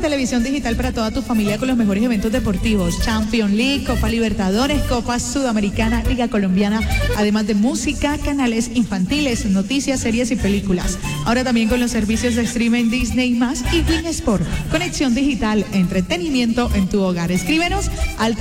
televisión digital para toda tu familia con los mejores eventos deportivos. Champions League, Copa Libertadores, Copa Sudamericana, Liga Colombiana, además de música, canales infantiles, noticias, series y películas. Ahora también con los servicios de streaming Disney Más y Win Sport. Conexión digital, entretenimiento en tu hogar. Escríbenos al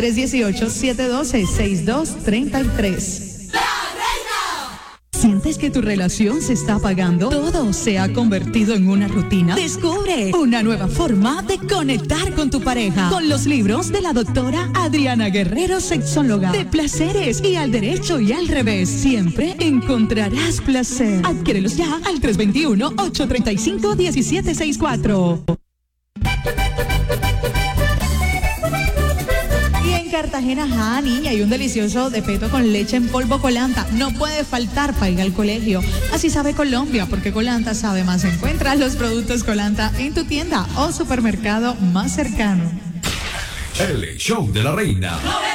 318-712-6233. ¿Sientes que tu relación se está apagando? ¿Todo se ha convertido en una rutina? Descubre una nueva forma de conectar con tu pareja con los libros de la doctora Adriana Guerrero, sexóloga. De placeres y al derecho y al revés. Siempre encontrarás placer. Adquiérelos ya al 321-835-1764. Cartagena, niña, y un delicioso de peto con leche en polvo Colanta. No puede faltar para ir al colegio. Así sabe Colombia, porque Colanta sabe más. Encuentras los productos Colanta en tu tienda o supermercado más cercano. El show de la reina.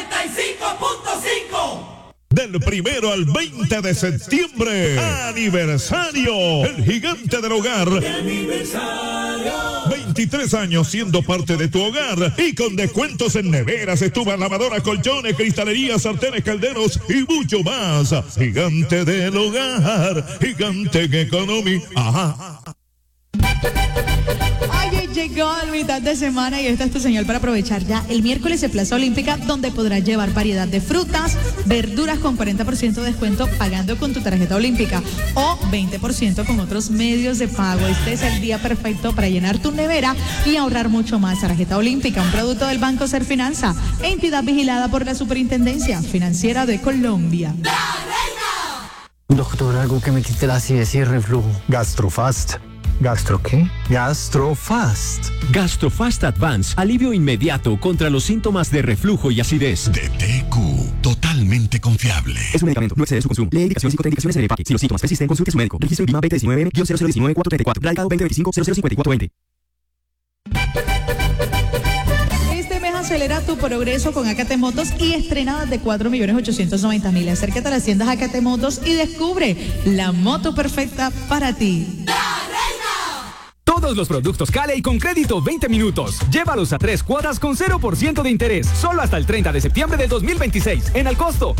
95.5. Del 1 al 20 de septiembre, aniversario, el gigante del hogar. ¡Aniversario! 23 años siendo parte de tu hogar y con descuentos en neveras, estufas, lavadoras, colchones, cristalerías, sartenes, calderos y mucho más. Gigante del hogar, gigante en economía. Ajá. Oye, llegó a mitad de semana y esta es tu señal para aprovechar ya el miércoles de Plaza Olímpica, donde podrás llevar variedad de frutas, verduras con 40% de descuento pagando con tu tarjeta olímpica o 20% con otros medios de pago. Este es el día perfecto para llenar tu nevera y ahorrar mucho más. Tarjeta olímpica, un producto del Banco Serfinanza, entidad vigilada por la Superintendencia Financiera de Colombia. Doctor, algo que me quite la acidez y el reflujo. Gastrofast. ¿Gastro qué? Gastrofast. Gastrofast Advance, alivio inmediato contra los síntomas de reflujo y acidez. De TQ, totalmente confiable. Es un medicamento, no excede su consumo. Lee indicaciones y contraindicaciones en el empaque. Si los síntomas persisten, consulte a su médico. Registro INVIMA 2019-0019-434. Radicado 2025-005420. Acelera tu progreso con AKT Motos y estrenadas de 4.890.000. Acércate a las tiendas AKT Motos y descubre la moto perfecta para ti. Todos los productos Cali con crédito 20 minutos. Llévalos a 3 cuotas con 0% de interés. Solo hasta el 30 de septiembre de 2026. En Al Costo.